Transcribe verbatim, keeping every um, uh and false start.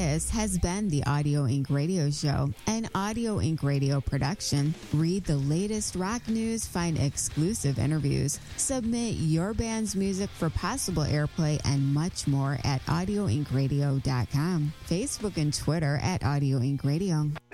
This has been the Audio Inc Radio Show, an Audio Inc Radio production. Read the latest rock news, find exclusive interviews, submit your band's music for possible airplay, and much more at audio inc radio dot com. Facebook and Twitter at Audio Inc Radio.